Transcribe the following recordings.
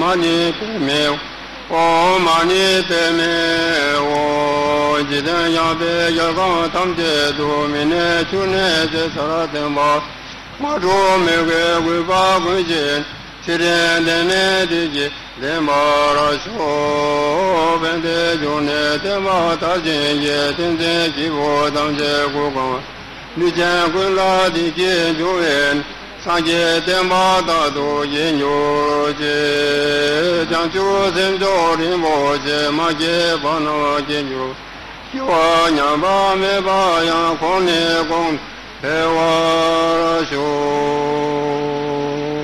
mani me o mani pe me o jiden ya be ya ga tam de do mine chune de sarat ma ma ro me ge gu ba gu je Tiren de de je de ma ra sho ben de jo ne de ma ta jin ye den de ji bo dang je gu gong ni jian gu la di jie ju yen sang jie de ma da du yin yu jie jiang ju zhen zhou lin mo jie ma jie ba no jin yu xiu a niang ba me ba yang kong ne gong pe wa ra shu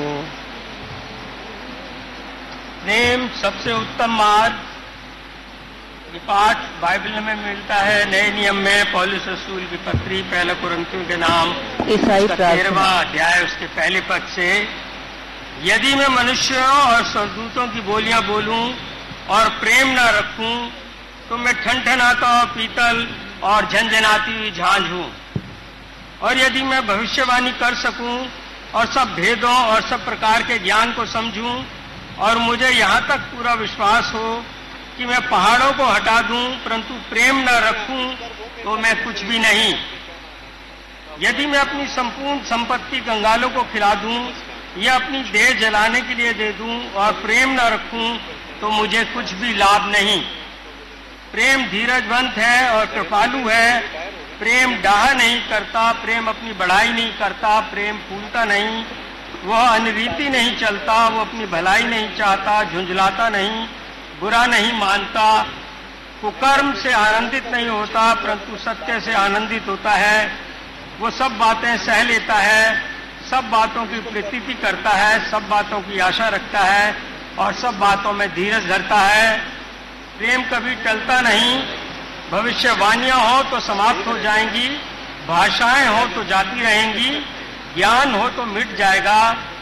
प्रेम सबसे उत्तम मार्ग। ये पाठ Bible में मिलता है नए नियम में पौलुस रसूल की पत्री पहला कुरिन्थियों के नाम 13वां अध्याय उसके पहले पद से, यदि मैं मनुष्यों और स्वर्गदूतों की बोलियां बोलूं और प्रेम न रखूं तो मैं ठनठनाता हुआ पीतल और झनझनाती हुई झांझ हूं। और यदि मैं भविष्यवाणी कर सकूं और सब भेदों और सब प्रकार के ज्ञान को समझूं और मुझे यहाँ तक पूरा विश्वास हो कि मैं पहाड़ों को हटा दूं परंतु प्रेम न रखूं तो मैं कुछ भी नहीं। यदि मैं अपनी संपूर्ण संपत्ति कंगालों को खिला दूं या अपनी देह जलाने के लिए दे दूं और प्रेम न रखूं तो मुझे कुछ भी लाभ नहीं। प्रेम धीरजवंत है और कृपालु है। प्रेम डाह नहीं करता, प्रेम अपनी बड़ाई नहीं करता, प्रेम फूलता नहीं, वह अनरीति नहीं चलता, वो अपनी भलाई नहीं चाहता, झुंझलाता नहीं, बुरा नहीं मानता, कुकर्म से आनंदित नहीं होता परंतु सत्य से आनंदित होता है। वो सब बातें सह लेता है, सब बातों की प्रतीति करता है, सब बातों की आशा रखता है और सब बातों में धीरज धरता है। प्रेम कभी टलता नहीं। भविष्यवाणियां हो तो समाप्त हो जाएंगी, भाषाएं हो तो जाती रहेंगी, ज्ञान हो तो मिट जाएगा,